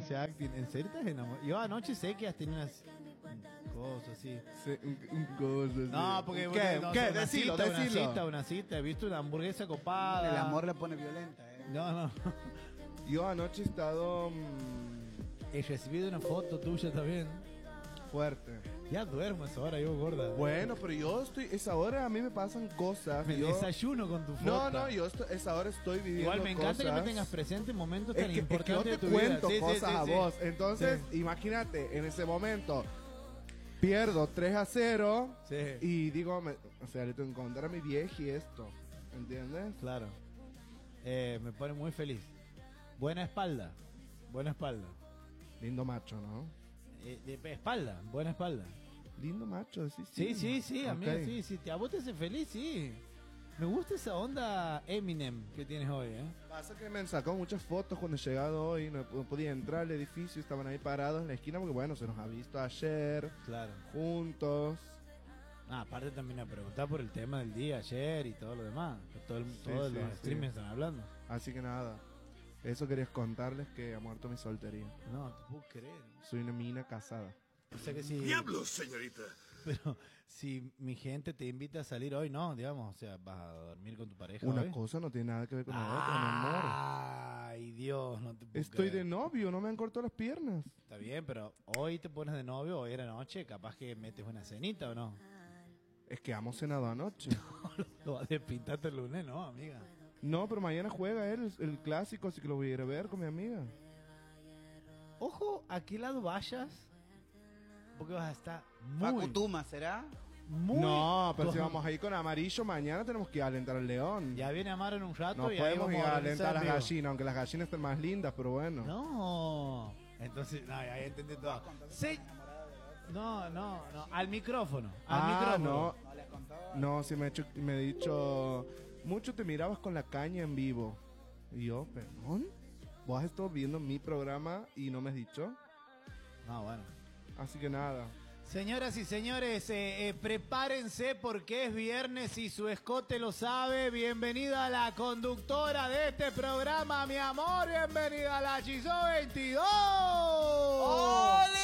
Guille Actin. ¿En serio estás enamorado? Yo anoche sé que has tenido unas cosas así. Sí, un coso así. No, porque... ¿Qué? no, ¿Qué? una Decilo, cita, decilo. Una cita. He visto una hamburguesa copada. El amor la pone violenta, No. Yo anoche he estado He recibido una foto tuya también. fuerte. Ya duermo a esa hora, yo gorda. Bueno, pero yo estoy... Esa hora a mí me pasan cosas. Me yo... desayuno con tu foto. No, yo esa hora estoy viviendo Igual me encanta que me cosas. tengas presente en momentos Es tan que yo importantes te de tu cuento vida. cosas a vos. Entonces, imagínate, en ese momento pierdo 3-0 Sí. y digo, o sea, le tengo que contar a mi vieja y esto. ¿Entiendes? Claro. Me pone muy feliz. Buena espalda. Lindo macho, ¿no? De espalda, buena espalda. Lindo macho, sí. Sí, Ok. amigo, sí. A vos te hace feliz, sí. Me gusta esa onda Eminem que tienes hoy, ¿eh? Pasa que me han sacado muchas fotos cuando he llegado hoy, no podía entrar al edificio, estaban ahí parados en la esquina porque bueno, se nos ha visto ayer, Claro. juntos. Aparte también a preguntar por el tema del día ayer y todo lo demás. Que todos Sí, los sí. streamers están hablando. Así que nada, eso quería contarles que ha muerto mi soltería. No, te puedo creer. Soy una mina casada. O sea que si... ¡Diablos, señorita! Pero si mi gente te invita a salir hoy, no, digamos, o sea, vas a dormir con tu pareja Una hoy. cosa no tiene nada que ver con la otra, mi amor. Ay, Dios, no te puedo Estoy creer. de novio, no me han cortado las piernas. Está bien, pero hoy te pones de novio, hoy era noche, capaz que metes una cenita o no. Es que hemos cenado anoche. Lo vas a despintarte el lunes, ¿no, amiga? No, pero mañana juega él, el clásico, así que lo voy a ir a ver con mi amiga. Ojo, ¿a qué lado vayas? Porque vas a estar Facu muy, Tuma, ¿será? muy... No, pero si vamos a ir con amarillo, mañana tenemos que ir a alentar al león. Ya viene Amaro en un rato No y ahí podemos vamos ir a organizar alentar a las en vivo. gallinas, aunque las gallinas estén más lindas, pero bueno. No, entonces, no, ya entendí todo. Sí. No, al micrófono. No. No, si me he dicho, mucho te mirabas con la caña en vivo. Y yo, perdón, vos has estado viendo mi programa y no me has dicho. No, bueno. Así que nada. Señoras y señores, prepárense porque es viernes y su escote lo sabe. Bienvenida a la conductora de este programa, mi amor. Bienvenida a la Chizo 22. ¡Ole!